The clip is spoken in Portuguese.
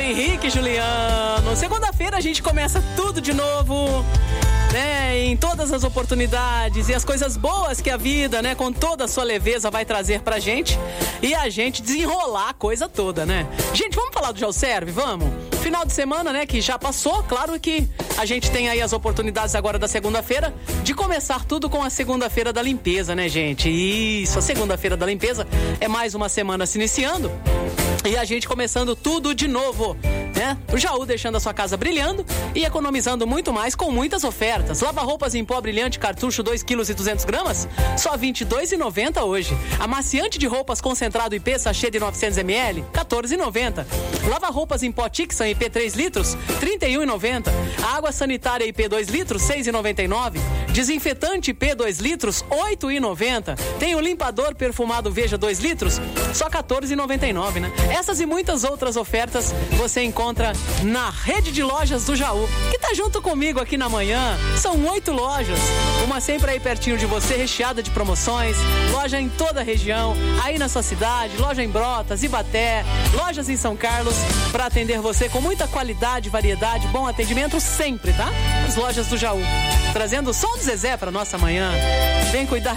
Henrique Juliano. Segunda-feira a gente começa tudo de novo, né? Em todas as oportunidades e as coisas boas que a vida, né? Com toda a sua leveza vai trazer pra gente e a gente desenrolar a coisa toda, né? Gente, vamos falar do GeoServe? Vamos? Final de semana, né? Que já passou. Claro que a gente tem aí as oportunidades agora da segunda-feira de começar tudo com a segunda-feira da limpeza, né, gente? Isso, a segunda-feira da limpeza é mais uma semana se iniciando e a gente começando tudo de novo, né? O Jaú deixando a sua casa brilhando e economizando muito mais com muitas ofertas. Lava-roupas em pó brilhante, cartucho 2 kg e 200 gramas, só R$ 22,90 hoje. Amaciante de roupas concentrado IP, sachê de 900 ml, R$ 14,90. Lava-roupas em pó Tixan IP 3 litros, R$ 31,90. Água sanitária IP 2 litros, R$ 6,99. Desinfetante IP 2 litros, R$ 8,90. Tem o limpador perfumado Veja 2 litros, só R$ 14,99, né? Essas e muitas outras ofertas você encontra na rede de lojas do Jaú, que tá junto comigo aqui na manhã. São 8 lojas, uma sempre aí pertinho de você, recheada de promoções, loja em toda a região, aí na sua cidade, loja em Brotas, Ibaté, lojas em São Carlos, para atender você com muita qualidade, variedade, bom atendimento sempre, tá? As lojas do Jaú, trazendo o som do Zezé para nossa manhã. Vem cuidar